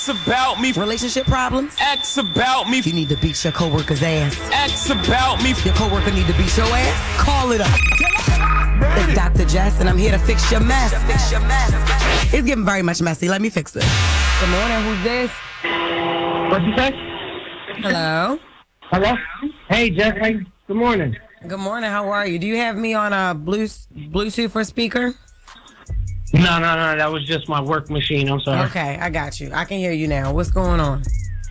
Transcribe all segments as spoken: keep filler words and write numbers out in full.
X about me. Relationship problems? X about me. You need to beat your coworker's ass. X about me. Your coworker need to beat your ass? Call it up. It's Doctor Jess, and I'm here to fix your mess. Fix your mess. It's getting very much messy. Let me fix it. Good morning. Who's this? What'd you say? Hello. Hello? Hey, Jeff. Hey, good morning. Good morning. How are you? Do you have me on a Bluetooth or speaker? No, no, no. That was just my work machine. I'm sorry. Okay, I got you. I can hear you now. What's going on?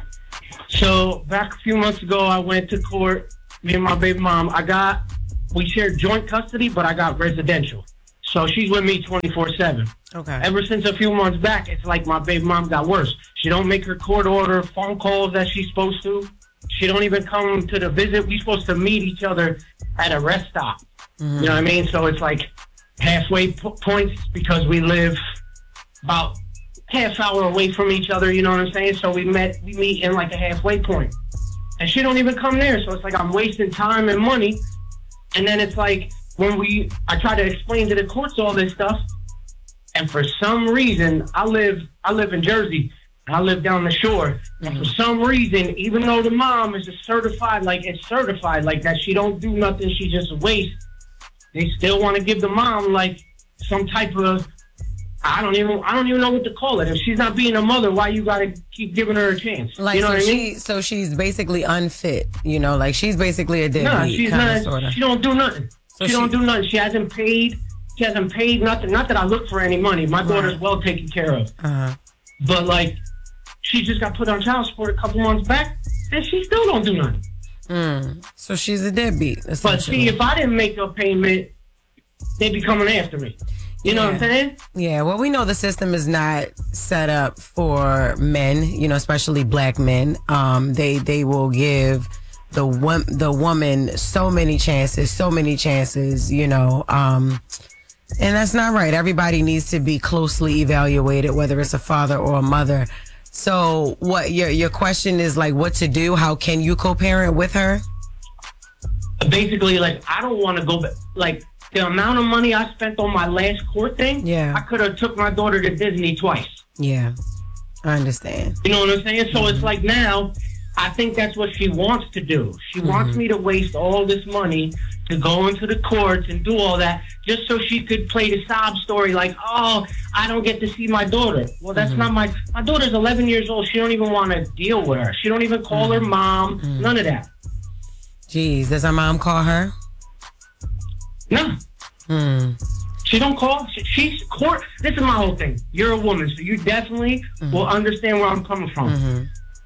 So, back a few months ago, I went to court. Me and my baby mom. I got, we shared joint custody, but I got residential. So, she's with me twenty-four seven. Okay. Ever since a few months back, it's like my baby mom got worse. She don't make her court order phone calls that she's supposed to. She don't even come to the visit. We're supposed to meet each other at a rest stop. Mm-hmm. You know what I mean? So, it's like halfway p- points because we live about half hour away from each other, you know what I'm saying? So we met, we meet in like a halfway point. And she don't even come there, so it's like I'm wasting time and money. And then it's like when we, I try to explain to the courts all this stuff, and for some reason, I live, I live in Jersey, and I live down the shore. And for some reason, even though the mom is a certified, like it's certified, like that she don't do nothing, she just wastes, they still want to give the mom like some type of, I don't even I don't even know what to call it. If she's not being a mother, why you gotta keep giving her a chance? Like, you know so what I she mean? so she's basically unfit, you know, like she's basically a deadbeat. No, she's kinda, not. sorta. She don't do nothing. So she, she don't do nothing. She hasn't paid. She hasn't paid nothing. Not that I look for any money. My daughter's Right. well taken care of. Uh-huh. But like, she just got put on child support a couple months back, and she still don't do nothing. Mm. So she's a deadbeat. But see, if I didn't make a payment, they'd be coming after me. You know Yeah. what I'm saying? Yeah, well, we know the system is not set up for men, you know, especially black men. Um, they they will give the wo- the woman so many chances, so many chances, you know, um, and that's not right. Everybody needs to be closely evaluated, whether it's a father or a mother. So, what your your question is like, what to do? How can you co-parent with her? Basically, like, I don't want to go back. Like, the amount of money I spent on my last court thing, Yeah. I could have took my daughter to Disney twice. Yeah, I understand. You know what I'm saying? So it's like now, I think that's what she wants to do. She Mm-hmm. wants me to waste all this money to go into the courts and do all that just so she could play the sob story like, oh, I don't get to see my daughter. Well, that's Mm-hmm. not my... My daughter's eleven years old. She don't even want to deal with her. She don't even call Mm-hmm. her mom. None of that. Jeez, does her mom call her? No. Hmm. She don't call. She, she's court. This is my whole thing. You're a woman, so you definitely Mm-hmm. will understand where I'm coming from. Mm-hmm.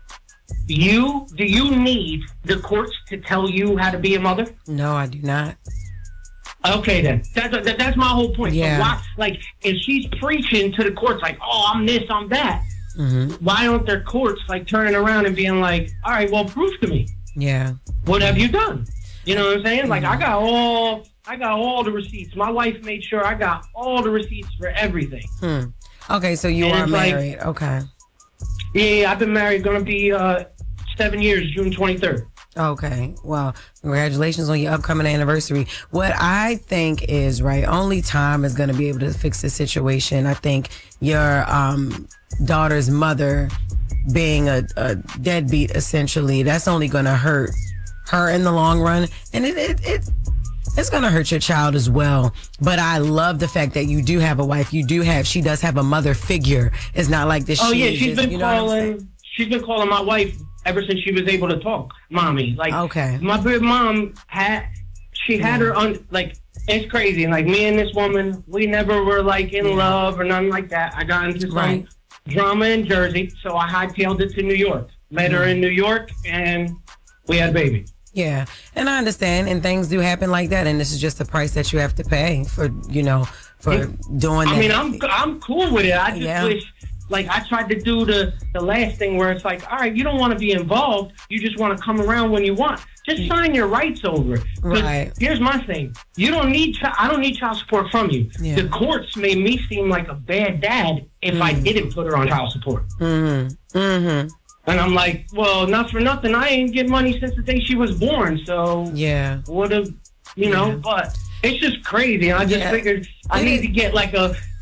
You do you need the courts to tell you how to be a mother? No, I do not. Okay, then that's that, that's my whole point. Yeah. So why, like, if she's preaching to the courts, like, oh, I'm this, I'm that. Mm-hmm. Why aren't their courts like turning around and being like, all right, well, prove to me. Yeah. What have you done? You know what I'm saying? Like, I got all, I got all the receipts. My wife made sure I got all the receipts for everything. Hmm. Okay, so you And are it's like- married. Okay. Yeah, I've been married. Gonna be uh, seven years, June twenty-third. Okay. Well, congratulations on your upcoming anniversary. What I think is, right, only time is going to be able to fix the situation. I think your um, daughter's mother being a, a deadbeat, essentially, that's only going to hurt her in the long run. And it, it, it it's going to hurt your child as well. But I love the fact that you do have a wife. You do have, she does have a mother figure. It's not like this. Oh, she yeah, is she's just, been you know what I'm saying? calling. She's been calling my wife ever since she was able to talk, mommy. Like, Okay. my big mom had, she had her on, like, it's crazy. Like, me and this woman, we never were, like, in Yeah. love or nothing like that. I got into some Right. drama in Jersey, so I hightailed it to New York. Met her in New York, and we had a baby. Yeah, and I understand, and things do happen like that, and this is just the price that you have to pay for, you know, for doing that. I mean, I'm I'm cool with it. I just Yeah. wish, like, I tried to do the, the last thing where it's like, all right, you don't want to be involved. You just want to come around when you want. Just sign your rights over. 'Cause Right. Here's my thing. You don't need, chi- I don't need child support from you. Yeah. The courts made me seem like a bad dad if I didn't put her on child support. Mm-hmm. Mm-hmm. And I'm like, well, not for nothing. I ain't get money since the day she was born. So Yeah. what a, you know, Yeah. but it's just crazy. I just Yeah. figured I It need is- to get like a,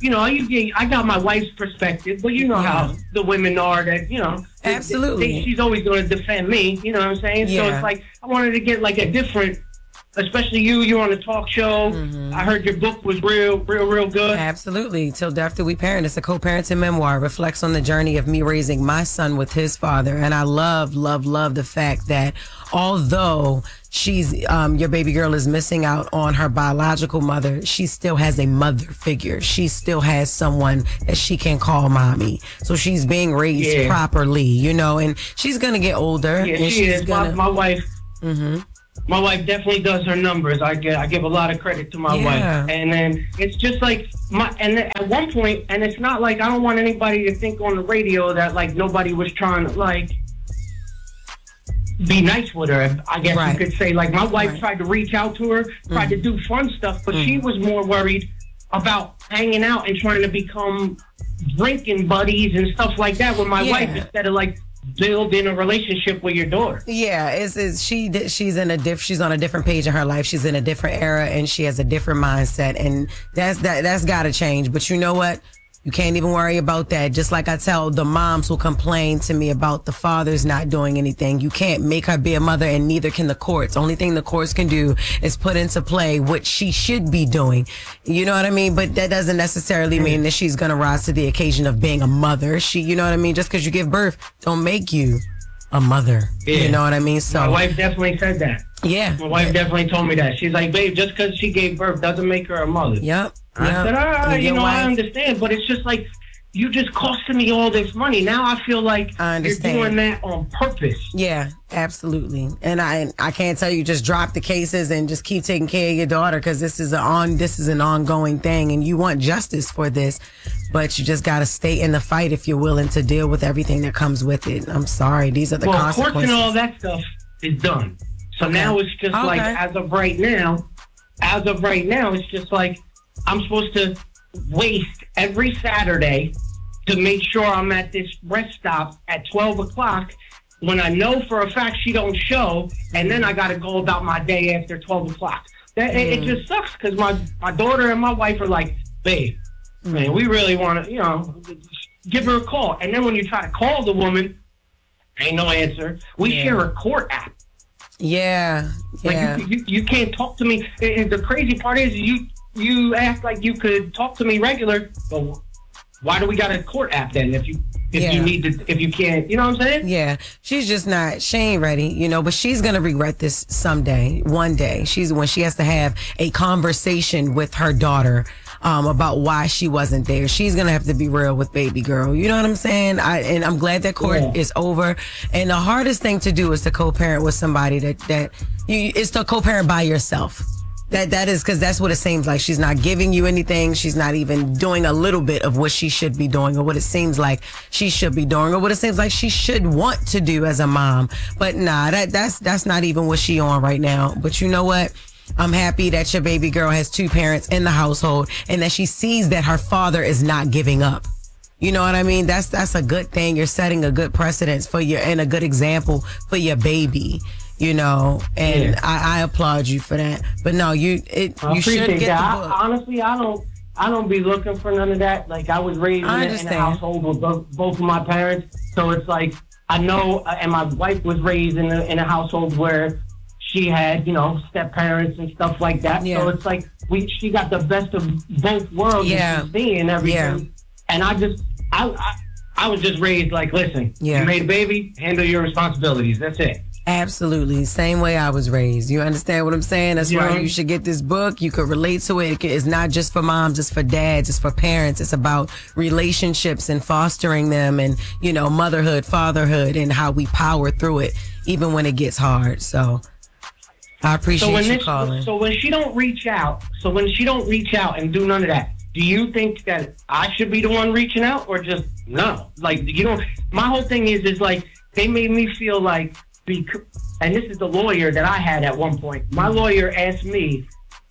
you know, you get, I got my wife's perspective, but you know Yeah. how the women are that, you know, they- Absolutely. they- she's always going to defend me, you know what I'm saying? So Yeah. it's like, I wanted to get like a different, especially you, you're on a talk show. Mm-hmm. I heard your book was real, real, real good. Absolutely. Till Death Do We Parent. It's a co-parenting memoir. Reflects on the journey of me raising my son with his father. And I love, love, love the fact that although she's, um, your baby girl is missing out on her biological mother, she still has a mother figure. She still has someone that she can call mommy. So she's being raised Yeah. properly, you know, and she's going to get older. Yeah, and she she's is. gonna, My, my wife, mm-hmm. my wife definitely does her numbers. I give, I give a lot of credit to my Yeah. wife. And then it's just like my, and then at one point, and it's not like I don't want anybody to think on the radio that like nobody was trying to like be nice with her. I guess Right. you could say like my wife Right. tried to reach out to her, tried to do fun stuff, but she was more worried about hanging out and trying to become drinking buddies and stuff like that with my Yeah. wife instead of like building a relationship with your daughter. Yeah, it's, it's she di- she's in a diff she's on a different page in her life. She's in a different era and she has a different mindset, and that's that that's got to change. But you know what? You can't even worry about that. Just like I tell the moms who complain to me about the fathers not doing anything. You can't make her be a mother, and neither can the courts. Only thing the courts can do is put into play what she should be doing. You know what I mean? But that doesn't necessarily mean that she's going to rise to the occasion of being a mother. She, you know what I mean? Just because you give birth don't make you a mother. Yeah. You know what I mean? So My wife definitely said that. yeah. My wife definitely told me that. She's like, babe, just because she gave birth doesn't make her a mother. Yep. I yep. said, all right, And you your know, I wife- understand, but it's just like, you just costing me all this money. Now I feel like I you're understand. doing that on purpose. Yeah, absolutely. And I I can't tell you just drop the cases and just keep taking care of your daughter, because this is an on this is an ongoing thing, and you want justice for this, but you just got to stay in the fight if you're willing to deal with everything that comes with it. I'm sorry, these are the Well, consequences. courts and all that stuff is done. So Okay. now it's just Okay. like, as of right now, as of right now, it's just like I'm supposed to waste every Saturday to make sure I'm at this rest stop at twelve o'clock when I know for a fact she don't show, and then I got to go about my day after twelve o'clock. That, it, it just sucks because my, my daughter and my wife are like, babe, man, we really want to, you know, give her a call. And then when you try to call the woman, ain't no answer. We Yeah. share a court app. Yeah, Like yeah. you, you, you can't talk to me. And and the crazy part is you you act like you could talk to me regular, but why do we got a court app then if you if Yeah. you need to if you can't, you know what I'm saying? Yeah, she's just not, she ain't ready, you know, but she's going to regret this someday, one day. She's when she has to have a conversation with her daughter um, about why she wasn't there. She's going to have to be real with baby girl. You know what I'm saying? I, and I'm glad that court Yeah. is over. And the hardest thing to do is to co-parent with somebody that, that you, is to co-parent by yourself. That that is because that's what it seems like. She's not giving you anything. She's not even doing a little bit of what she should be doing, or what it seems like she should be doing, or what it seems like she should want to do as a mom. But nah, that that's that's not even what she on right now. But you know what? I'm happy that your baby girl has two parents in the household, and that she sees that her father is not giving up. You know what I mean? That's that's a good thing. You're setting a good precedence for your and a good example for your baby. You know, and Yeah. I, I applaud you for that. But no, you it I you should appreciate get that. the book. I, honestly, I don't I don't be looking for none of that. Like I was raised in, I a- in a understand. household with both, both of my parents, so it's like I know. uh, And my wife was raised in a in a household where she had, you know, step parents and stuff like that. Yeah. So it's like we she got the best of both worlds. Yeah. And she's seeing everything. Yeah. And I just I, I I was just raised like, listen, Yeah. you made a baby, handle your responsibilities. That's it. Absolutely. Same way I was raised. You understand what I'm saying? That's Yeah. why you should get this book. You could relate to it. It's not just for moms, it's for dads, it's for parents. It's about relationships and fostering them, and, you know, motherhood, fatherhood, and how we power through it, even when it gets hard. So I appreciate So when you this, calling. so when she don't reach out, so when she don't reach out and do none of that, do you think that I should be the one reaching out, or just no? Like, you know, my whole thing is is like they made me feel like, bec- and this is the lawyer that I had at one point. My lawyer asked me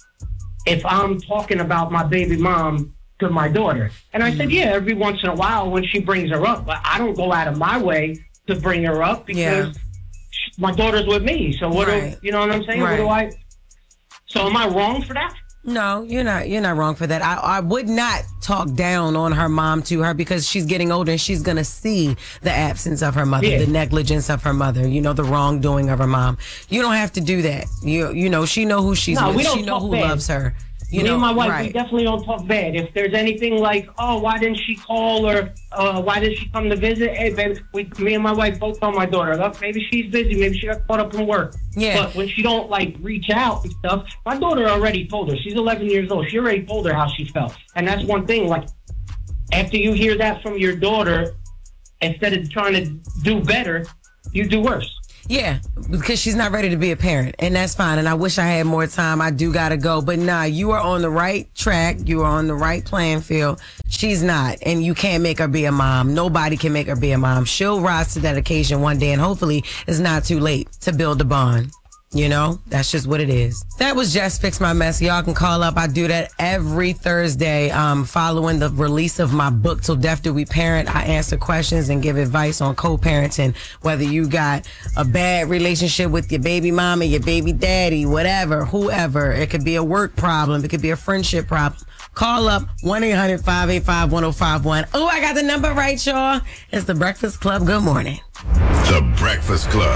if I'm talking about my baby mom to my daughter, and I said, yeah, every once in a while when she brings her up, but I don't go out of my way to bring her up because Yeah. my daughter's with me. So what Right. do you know what I'm saying? Right. What do I? So am I wrong for that? No, you're not. You're not wrong for that. I, I would not talk down on her mom to her because she's getting older and she's gonna see the absence of her mother, Yeah. the negligence of her mother. You know, the wrongdoing of her mom. You don't have to do that. You you know, she know who she's No, with. we don't She know talk who bad. loves her. You Me know, and my wife, right. we definitely don't talk bad. If there's anything like, oh, why didn't she call or uh, why did she come to visit? Hey, baby, we, me and my wife both tell my daughter, look, maybe she's busy, maybe she got caught up in work. Yeah. But when she don't like reach out and stuff, my daughter already told her. She's eleven years old. She already told her how she felt, and that's one thing. Like after you hear that from your daughter, instead of trying to do better, you do worse. Yeah, because she's not ready to be a parent, and that's fine. And I wish I had more time. I do gotta go, but nah, you are on the right track. You are on the right playing field. She's not, and you can't make her be a mom. Nobody can make her be a mom. She'll rise to that occasion one day, and hopefully, it's not too late to build a bond. You know, that's just what it is. That was Just Fix My Mess. Y'all can call up. I do that every Thursday um, following the release of my book, Till Death Do We Parent. I answer questions and give advice on co-parenting, whether you got a bad relationship with your baby mama, your baby daddy, whatever, whoever. It could be a work problem. It could be a friendship problem. Call up one eight hundred five eight five one oh five one. Oh, I got the number right, y'all. It's The Breakfast Club. Good morning. The Breakfast Club.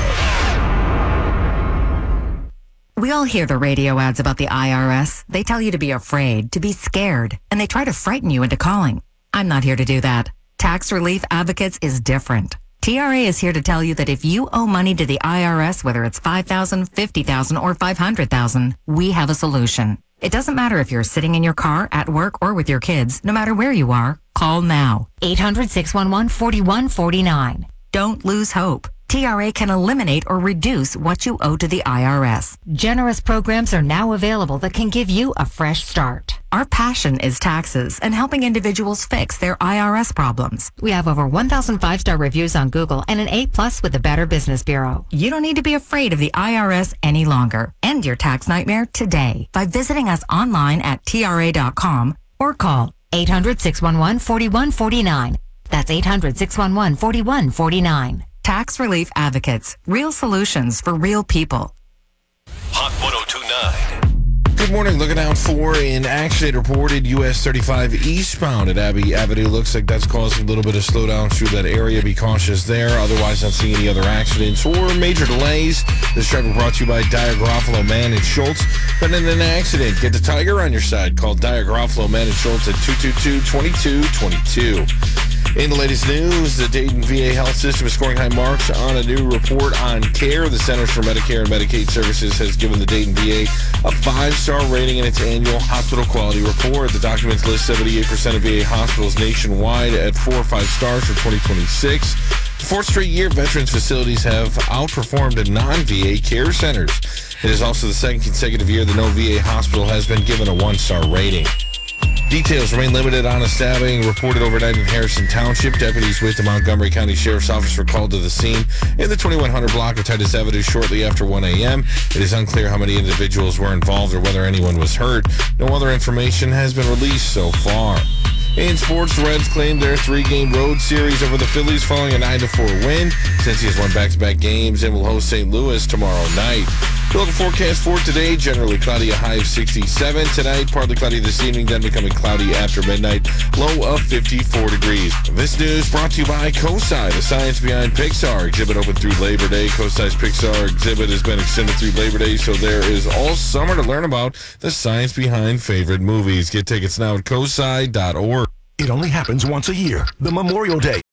We all hear the radio ads about the I R S. They tell you to be afraid, to be scared, and they try to frighten you into calling. I'm not here to do that. Tax Relief Advocates is different. T R A is here to tell you that if you owe money to the I R S, whether it's five thousand dollars, fifty thousand dollars, or five hundred thousand dollars, we have a solution. It doesn't matter if you're sitting in your car, at work, or with your kids. No matter where you are, call now. eight hundred, six one one, four one four nine. Don't lose hope. T R A can eliminate or reduce what you owe to the I R S. Generous programs are now available that can give you a fresh start. Our passion is taxes and helping individuals fix their I R S problems. We have over one thousand five-star reviews on Google and an A plus with the Better Business Bureau. You don't need to be afraid of the I R S any longer. End your tax nightmare today by visiting us online at T R A dot com or call eight hundred, six one one, four one four nine. That's eight hundred, six one one, four one four nine. Tax Relief Advocates. Real solutions for real people. Hot ten twenty-nine. Good morning. Looking out for an accident reported U S thirty-five eastbound at Abbey Avenue. Looks like that's causing a little bit of slowdown through that area. Be cautious there. Otherwise, not seeing any other accidents or major delays. This traffic brought to you by Dyer Garofalo, Mann and Schultz. Been in an accident. Get the Tiger on your side. Call Dyer Garofalo, Mann and Schultz at two two two, two two two two. In the latest news, the Dayton V A Health System is scoring high marks on a new report on care. The Centers for Medicare and Medicaid Services has given the Dayton V A a five-star rating in its annual hospital quality report. The documents list seventy-eight percent of V A hospitals nationwide at four or five stars for twenty twenty-six. The fourth straight year, veterans facilities have outperformed non-V A care centers. It is also the second consecutive year the no V A hospital has been given a one-star rating. Details remain limited on a stabbing reported overnight in Harrison Township. Deputies with the Montgomery County Sheriff's Office were called to the scene in the twenty-one hundred block of Titus Avenue shortly after one a.m. It is unclear how many individuals were involved or whether anyone was hurt. No other information has been released so far. In sports, the Reds claimed their three-game road series over the Phillies following a nine to four win. Cincy has won back-to-back games and will host Saint Louis tomorrow night. The local forecast for today, generally cloudy, a high of sixty-seven. Tonight, partly cloudy this evening, then becoming cloudy after midnight, low of fifty-four degrees. This news brought to you by COSI, the science behind Pixar. Exhibit open through Labor Day. COSI's Pixar exhibit has been extended through Labor Day, so there is all summer to learn about the science behind favorite movies. Get tickets now at cosi dot org. It only happens once a year. The Memorial Day